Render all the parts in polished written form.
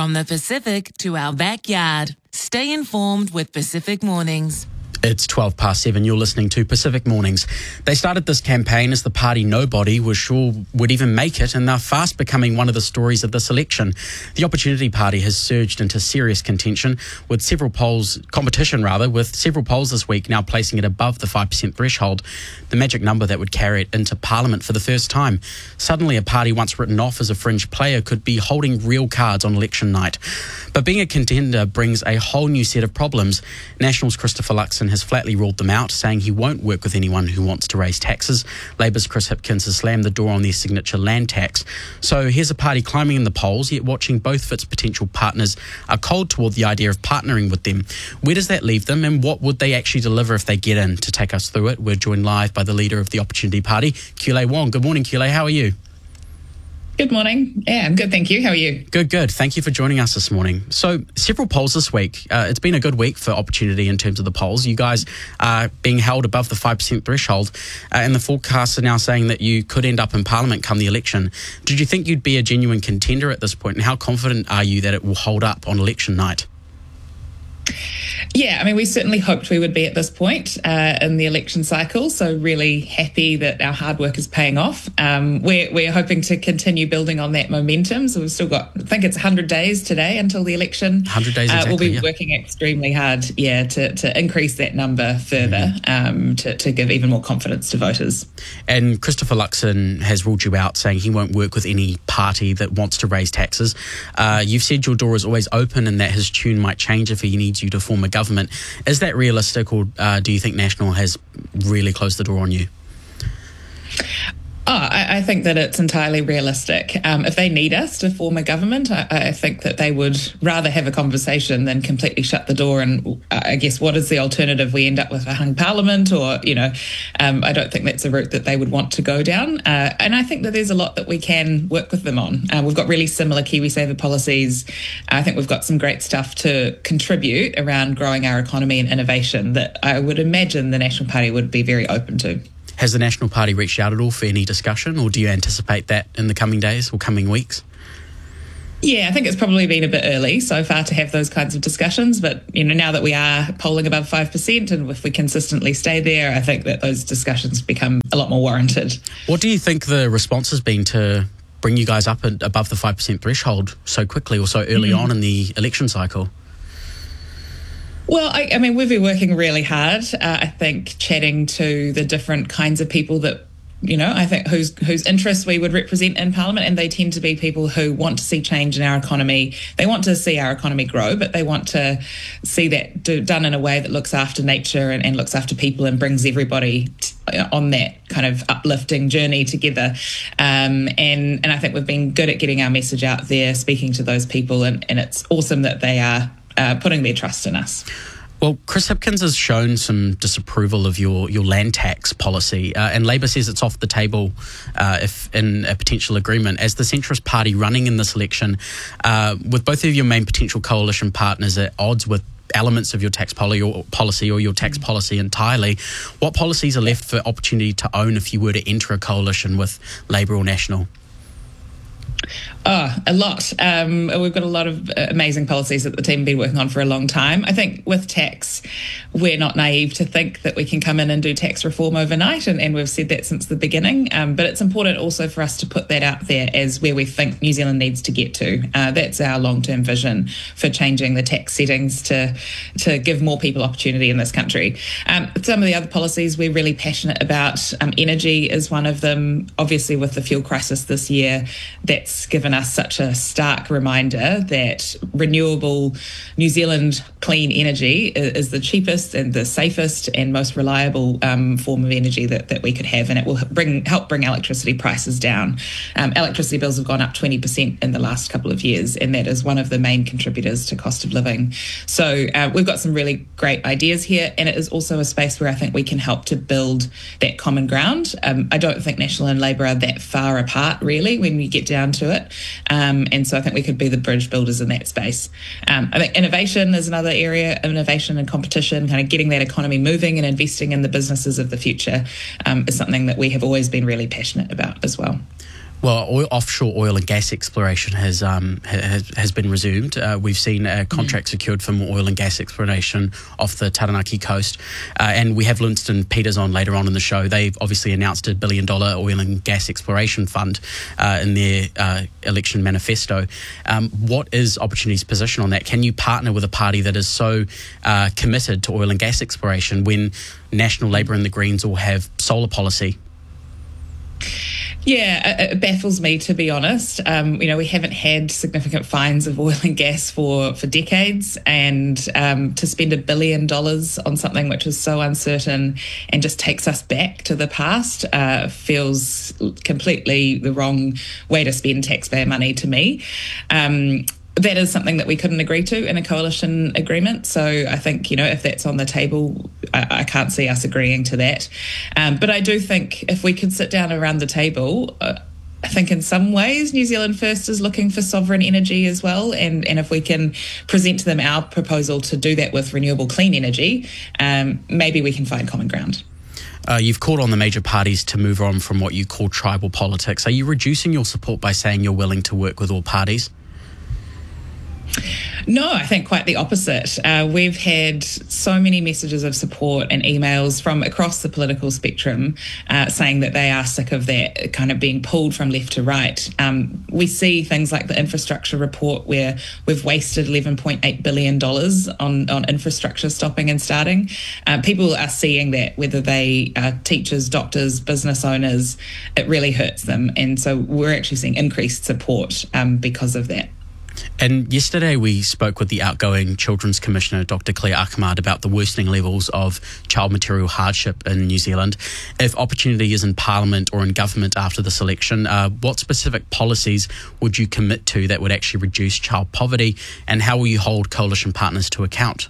From the Pacific to our backyard. Stay informed with Pacific Mornings. It's 7:12. You're listening to Pacific Mornings. They started this campaign as the party nobody was sure would even make it, and they're fast becoming one of the stories of this election. The Opportunity Party has surged into serious contention with several polls this week now placing it above the 5% threshold, the magic number that would carry it into Parliament for the first time. Suddenly, a party once written off as a fringe player could be holding real cards on election night. But being a contender brings a whole new set of problems. National's Christopher Luxon has flatly ruled them out, saying he won't work with anyone who wants to raise taxes. Labour's Chris Hipkins has slammed the door on their signature land tax. So here's a party climbing in the polls, yet watching both of its potential partners are cold toward the idea of partnering with them. Where does that leave them, and what would they actually deliver if they get in? To take us through it, we're joined live by the leader of the Opportunity Party, Kiulei Wong. Good morning, Kiulei. How are you? Good morning. Yeah, I'm good, thank you. How are you? Good. Thank you for joining us this morning. So, several polls this week. It's been a good week for Opportunity in terms of the polls. You guys are being held above the 5% threshold, and the forecasts are now saying that you could end up in Parliament come the election. Did you think you'd be a genuine contender at this point, and how confident are you that it will hold up on election night? Yeah, I mean, we certainly hoped we would be at this point in the election cycle, so really happy that our hard work is paying off. We're hoping to continue building on that momentum, so we've still got, I think it's 100 days today until the election. 100 days exactly, we'll be working extremely hard, to increase that number further, to give even more confidence to voters. And Christopher Luxon has ruled you out, saying he won't work with any party that wants to raise taxes. You've said your door is always open and that his tune might change if he needs you to form a government. Is that realistic, or do you think National has really closed the door on you? I think that it's entirely realistic. If they need us to form a government, I think that they would rather have a conversation than completely shut the door. And I guess, what is the alternative? We end up with a hung parliament, or, I don't think that's a route that they would want to go down. And I think that there's a lot that we can work with them on. We've got really similar KiwiSaver policies. I think we've got some great stuff to contribute around growing our economy and innovation that I would imagine the National Party would be very open to. Has the National Party reached out at all for any discussion, or do you anticipate that in the coming days or coming weeks? Yeah, I think it's probably been a bit early so far to have those kinds of discussions. But, now that we are polling above 5%, and if we consistently stay there, I think that those discussions become a lot more warranted. What do you think the response has been to bring you guys up above the 5% threshold so quickly or so early on in the election cycle? Well, I mean, we've been working really hard. I think chatting to the different kinds of people that, I think whose interests we would represent in Parliament, and they tend to be people who want to see change in our economy. They want to see our economy grow, but they want to see that done in a way that looks after nature and looks after people and brings everybody on that kind of uplifting journey together. And I think we've been good at getting our message out there, speaking to those people, and it's awesome that they are putting their trust in us. Well, Chris Hipkins has shown some disapproval of your land tax policy, and Labour says it's off the table if in a potential agreement. As the centrist party running in this election, with both of your main potential coalition partners at odds with elements of your tax policy or your tax policy entirely, what policies are left for Opportunity to own if you were to enter a coalition with Labour or National? Oh, a lot. We've got a lot of amazing policies that the team have been working on for a long time. I think with tax, we're not naive to think that we can come in and do tax reform overnight, and we've said that since the beginning. But it's important also for us to put that out there as where we think New Zealand needs to get to. That's our long-term vision for changing the tax settings to give more people opportunity in this country. Some of the other policies we're really passionate about, energy is one of them. Obviously, with the fuel crisis this year, that's given us such a stark reminder that renewable New Zealand clean energy is the cheapest and the safest and most reliable form of energy that we could have, and it will help bring electricity prices down. Electricity bills have gone up 20% in the last couple of years, and that is one of the main contributors to cost of living. So we've got some really great ideas here, and it is also a space where I think we can help to build that common ground. I don't think National and Labour are that far apart, really, when we get down to it. And so I think we could be the bridge builders in that space. I think innovation is another area, innovation and competition, kind of getting that economy moving and investing in the businesses of the future is something that we have always been really passionate about as well. Well, offshore oil and gas exploration has been resumed. We've seen a contract secured for more oil and gas exploration off the Taranaki coast. And we have Winston Peters on later on in the show. They've obviously announced $1 billion oil and gas exploration fund in their election manifesto. What is Opportunity's position on that? Can you partner with a party that is so committed to oil and gas exploration when National Labour and the Greens all have solar policy? Yeah, it baffles me, to be honest. We haven't had significant finds of oil and gas for decades, and to spend $1 billion on something which is so uncertain and just takes us back to the past feels completely the wrong way to spend taxpayer money to me. That is something that we couldn't agree to in a coalition agreement. So I think, if that's on the table, I can't see us agreeing to that. But I do think if we could sit down around the table, I think in some ways New Zealand First is looking for sovereign energy as well. And if we can present to them our proposal to do that with renewable clean energy, maybe we can find common ground. You've called on the major parties to move on from what you call tribal politics. Are you reducing your support by saying you're willing to work with all parties? No, I think quite the opposite. We've had so many messages of support and emails from across the political spectrum saying that they are sick of that kind of being pulled from left to right. We see things like the infrastructure report where we've wasted $11.8 billion on infrastructure stopping and starting. People are seeing that, whether they are teachers, doctors, business owners, it really hurts them. And so we're actually seeing increased support because of that. And yesterday we spoke with the outgoing Children's Commissioner, Dr. Claire Ahmad, about the worsening levels of child material hardship in New Zealand. If Opportunity is in Parliament or in government after this election, what specific policies would you commit to that would actually reduce child poverty, and how will you hold coalition partners to account?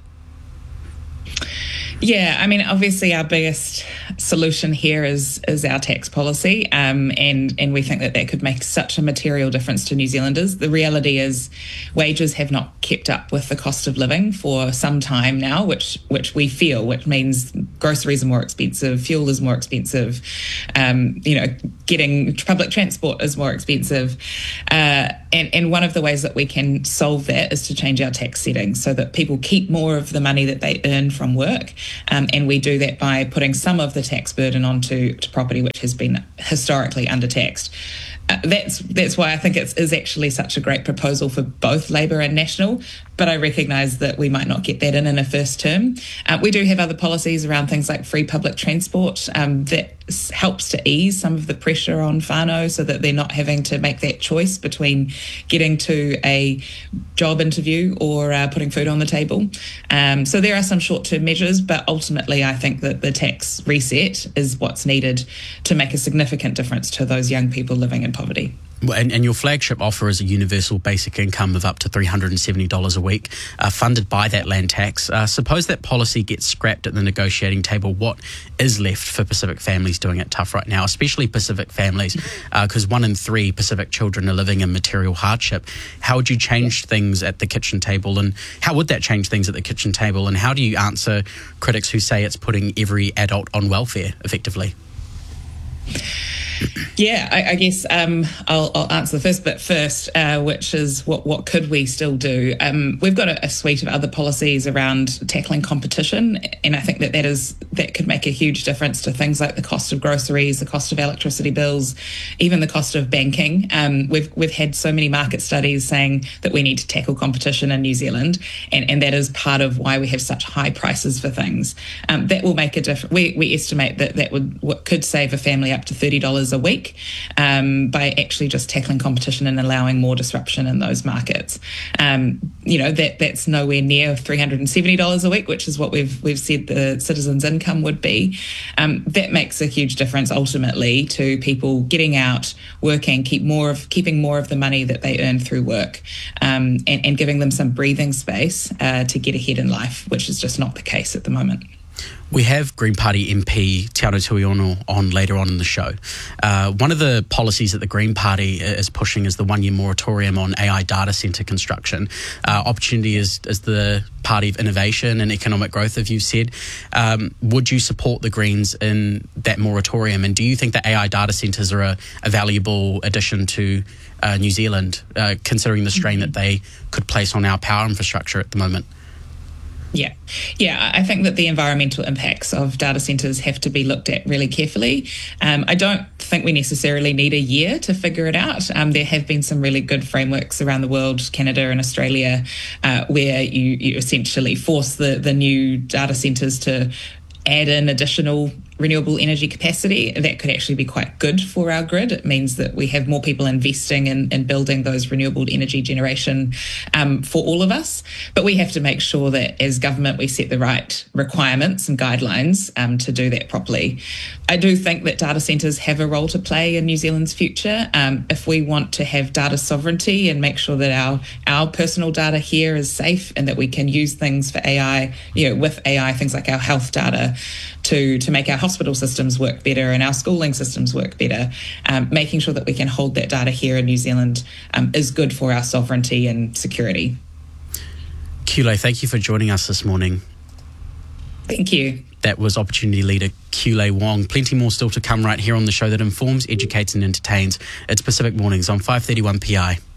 Yeah, I mean, obviously our biggest solution here is our tax policy, and we think that could make such a material difference to New Zealanders. The reality is wages have not kept up with the cost of living for some time now, which we feel, which means groceries are more expensive, fuel is more expensive, getting public transport is more expensive. And one of the ways that we can solve that is to change our tax settings so that people keep more of the money that they earn from work. And we do that by putting some of the tax burden onto property which has been historically undertaxed. That's why I think it is actually such a great proposal for both Labour and National, but I recognise that we might not get that in a first term. We do have other policies around things like free public transport that helps to ease some of the pressure on whānau so that they're not having to make that choice between getting to a job interview or putting food on the table. So there are some short-term measures, but ultimately I think that the tax reset is what's needed to make a significant difference to those young people living in poverty. And your flagship offer is a universal basic income of up to $370 a week, funded by that land tax. Suppose that policy gets scrapped at the negotiating table. What is left for Pacific families doing it tough right now, especially Pacific families, because 1 in 3 Pacific children are living in material hardship? How would you change things at the kitchen table, and how would that change things at the kitchen table, and how do you answer critics who say it's putting every adult on welfare, effectively? Yeah, I guess I'll answer the first bit first, which is what could we still do? We've got a suite of other policies around tackling competition, and I think that could make a huge difference to things like the cost of groceries, the cost of electricity bills, even the cost of banking. We've had so many market studies saying that we need to tackle competition in New Zealand, and that is part of why we have such high prices for things. That will make a difference. We estimate that could save a family up to $30 a week by actually just tackling competition and allowing more disruption in those markets. That's nowhere near $370 a week, which is what we've said the citizens' income would be. That makes a huge difference ultimately to people getting out, working, keeping more of the money that they earn through work, and giving them some breathing space to get ahead in life, which is just not the case at the moment. We have Green Party MP Te Ano Tuiono on later on in the show. One of the policies that the Green Party is pushing is the one-year moratorium on AI data centre construction. Opportunity is the party of innovation and economic growth, as you've said. Would you support the Greens in that moratorium? And do you think that AI data centres are a valuable addition to New Zealand, considering the strain that they could place on our power infrastructure at the moment? Yeah, I think that the environmental impacts of data centres have to be looked at really carefully. I don't think we necessarily need a year to figure it out. There have been some really good frameworks around the world, Canada and Australia, where you essentially force the new data centres to add in additional renewable energy capacity. That could actually be quite good for our grid. It means that we have more people investing in building those renewable energy generation for all of us. But we have to make sure that as government we set the right requirements and guidelines to do that properly. I do think that data centres have a role to play in New Zealand's future. If we want to have data sovereignty and make sure that our personal data here is safe and that we can use things for AI, with AI, things like our health data, to make our hospital systems work better and our schooling systems work better. Making sure that we can hold that data here in New Zealand is good for our sovereignty and security. Kiulei, thank you for joining us this morning. Thank you. That was Opportunity Leader Kiulei Wong. Plenty more still to come right here on the show that informs, educates and entertains. It's Pacific Mornings on 531 PI.